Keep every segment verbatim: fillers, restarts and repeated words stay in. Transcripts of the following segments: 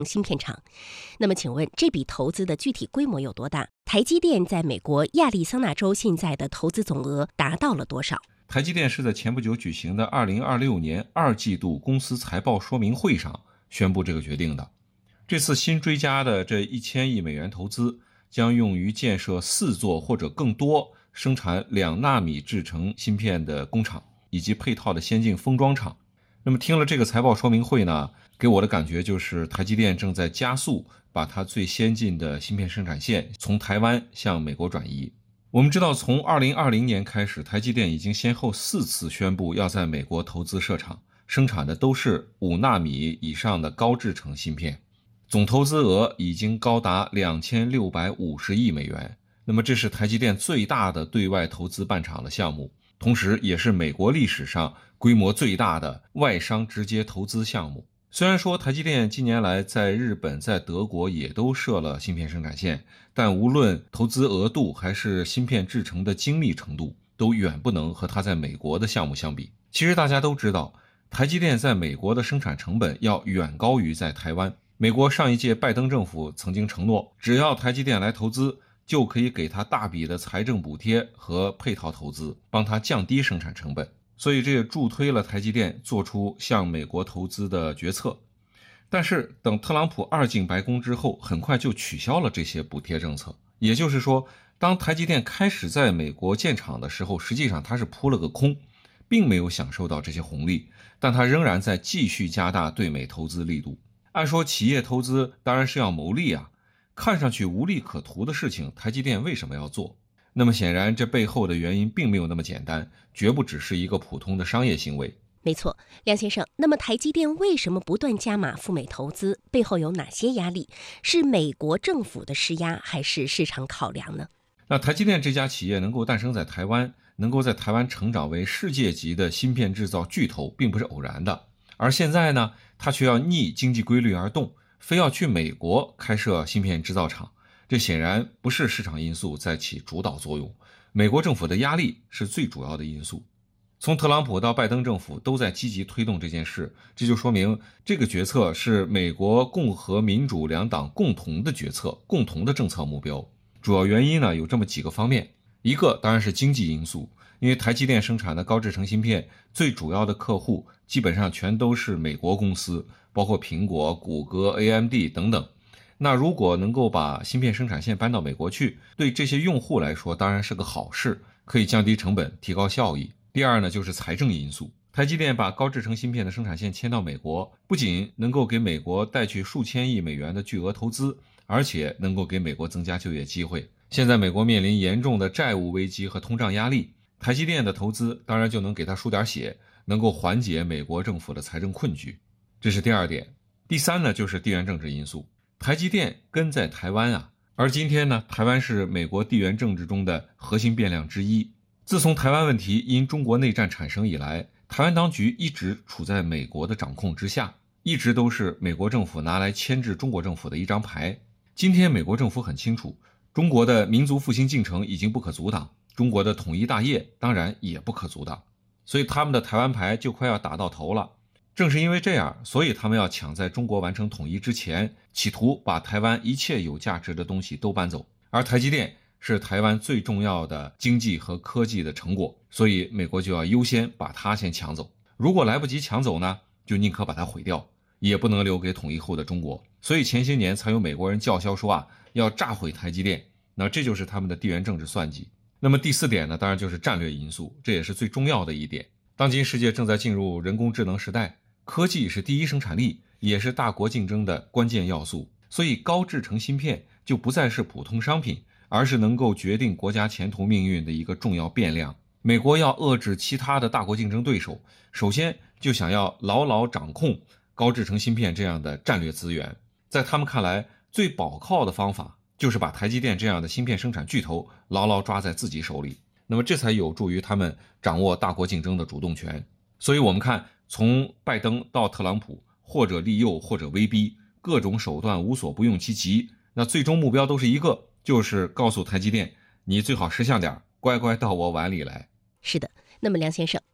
芯片厂。那么请问这笔投资的具体规模有多大？台积电在美国亚利桑那州现在的投资总额达到了多少？ 台积电是在前不久举行的二零二六年二季度公司财报说明会上宣布这个决定的。这次新追加的这一千亿美元投资将用于建设四座或者更多生产两纳米制程芯片的工厂，以及配套的先进封装厂。那么听了这个财报说明会呢，给我的感觉就是台积电正在加速把它最先进的芯片生产线从台湾向美国转移。我们知道，从二零二零年开始，台积电已经先后四次宣布要在美国投资设厂，生产的都是五纳米以上的高制程芯片，总投资额已经高达两千六百五十亿美元。那么这是台积电最大的对外投资办厂的项目，同时也是美国历史上规模最大的外商直接投资项目。虽然说台积电近年来在日本、在德国也都设了芯片生产线，但无论投资额度还是芯片制成的精密程度，都远不能和它在美国的项目相比。其实大家都知道，台积电在美国的生产成本要远高于在台湾。美国上一届拜登政府曾经承诺，只要台积电来投资，就可以给他大笔的财政补贴和配套投资，帮他降低生产成本。所以这也助推了台积电做出向美国投资的决策。但是等特朗普二进白宫之后，很快就取消了这些补贴政策。也就是说，当台积电开始在美国建厂的时候，实际上它是扑了个空，并没有享受到这些红利，但它仍然在继续加大对美投资力度。按说企业投资当然是要牟利啊，看上去无利可图的事情，台积电为什么要做？那么显然这背后的原因并没有那么简单，绝不只是一个普通的商业行为。 没错，梁先生，那么台积电为什么不断加码赴美投资？背后有哪些压力？是美国政府的施压，还是市场考量呢？ 那台积电这家企业能够诞生在台湾，能够在台湾成长为世界级的芯片制造巨头，并不是偶然的。而现在呢，它却要逆经济规律而动，非要去美国开设芯片制造厂。这显然不是市场因素在起主导作用，美国政府的压力是最主要的因素。从特朗普到拜登政府都在积极推动这件事，这就说明这个决策是美国共和民主两党共同的决策，共同的政策目标。主要原因呢有这么几个方面，一个当然是经济因素，因为台积电生产的高制程芯片最主要的客户基本上全都是美国公司，包括苹果、谷歌、A M D 等等。那如果能够把芯片生产线搬到美国去，对这些用户来说当然是个好事，可以降低成本，提高效益。第二呢，就是财政因素。台积电把高制程芯片的生产线迁到美国，不仅能够给美国带去数千亿美元的巨额投资，而且能够给美国增加就业机会。现在美国面临严重的债务危机和通胀压力，台积电的投资当然就能给它输点血，能够缓解美国政府的财政困局。这是第二点。第三呢，就是地缘政治因素。台积电根在台湾啊，而今天呢，台湾是美国地缘政治中的核心变量之一。自从台湾问题因中国内战产生以来，台湾当局一直处在美国的掌控之下，一直都是美国政府拿来牵制中国政府的一张牌。今天美国政府很清楚，中国的民族复兴进程已经不可阻挡，中国的统一大业当然也不可阻挡，所以他们的台湾牌就快要打到头了。正是因为这样，所以他们要抢在中国完成统一之前，企图把台湾一切有价值的东西都搬走。而台积电是台湾最重要的经济和科技的成果，所以美国就要优先把它先抢走。如果来不及抢走呢，就宁可把它毁掉，也不能留给统一后的中国。所以前些年才有美国人叫嚣说啊，要炸毁台积电。那这就是他们的地缘政治算计。那么第四点呢，当然就是战略因素，这也是最重要的一点。当今世界正在进入人工智能时代，科技是第一生产力，也是大国竞争的关键要素，所以高制程芯片就不再是普通商品，而是能够决定国家前途命运的一个重要变量。美国要遏制其他的大国竞争对手，首先就想要牢牢掌控高制程芯片这样的战略资源。在他们看来，最保靠的方法就是把台积电这样的芯片生产巨头牢牢抓在自己手里，那么这才有助于他们掌握大国竞争的主动权。所以我们看，从拜登到特朗普，或者利诱或者威逼，各种手段无所不用其极，那最终目标都是一个，就是告诉台积电，你最好识相点，乖乖到我碗里来。 是的，那么梁先生，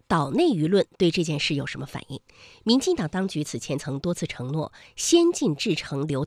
岛内舆论对这件事有什么反应？民进党当局此前曾多次承诺，先进制程流